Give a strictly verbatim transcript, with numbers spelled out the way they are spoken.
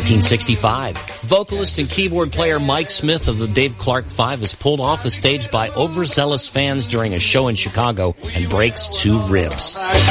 nineteen sixty-five, vocalist and keyboard player Mike Smith of the Dave Clark Five is pulled off the stage by overzealous fans during a show in Chicago and breaks two ribs.